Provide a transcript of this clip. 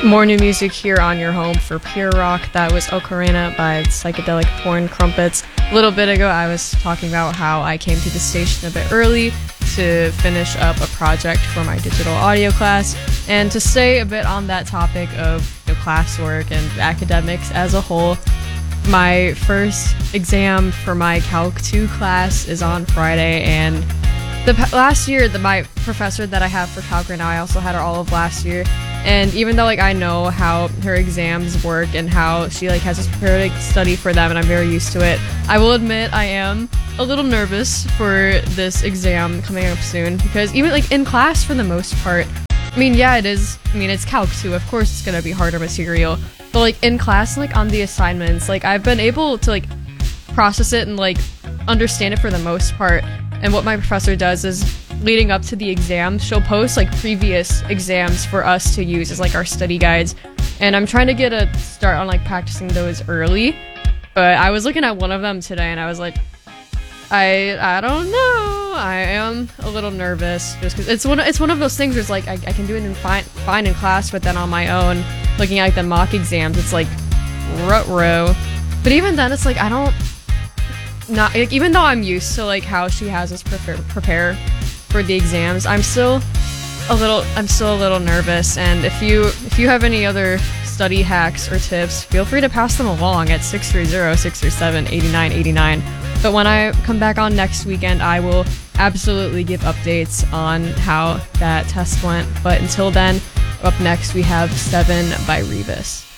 More new music here on your home for Pure Rock. That was Ocarina by Psychedelic Porn Crumpets. A little bit ago, I was talking about how I came to the station a bit early to finish up a project for my digital audio class. And to stay a bit on that topic of classwork and academics as a whole, my first exam for my Calc 2 class is on Friday, and last year, my professor that I have for Calc right now, I also had her all of last year. And even though I know how her exams work and how she has us prepared to study for them, and I'm very used to it, I will admit I am a little nervous for this exam coming up soon, because even in class for the most part, it is. It's Calc 2, of course it's gonna be harder material, but in class and on the assignments, I've been able to process it and understand it for the most part. And what my professor does is, leading up to the exams, she'll post previous exams for us to use as our study guides. And I'm trying to get a start on practicing those early. But I was looking at one of them today and I was like, I don't know. I am a little nervous just because it's one of those things where it's I can do it fine in class, but then on my own, looking at the mock exams, it's ruh-roh. But even then, it's I don't. Not even though I'm used to how she has us prepare for the exams, I'm still a little nervous. And if you have any other study hacks or tips, feel free to pass them along at 630-637-8989. But when I come back on next weekend, I will absolutely give updates on how that test went. But until then, up next we have 7 by Rebus.